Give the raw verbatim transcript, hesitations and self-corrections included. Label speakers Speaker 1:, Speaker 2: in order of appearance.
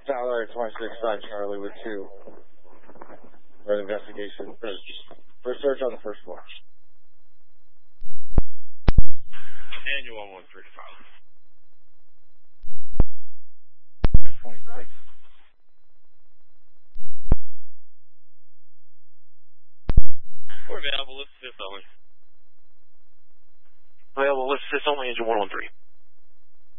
Speaker 1: Tyler twenty-six side Charlie with two. For an investigation. For, for a search on the first floor.
Speaker 2: And you one one three five.
Speaker 1: twenty-six.
Speaker 2: We're available. Let's assist only.
Speaker 3: Available. Let's assist only. Engine one one three.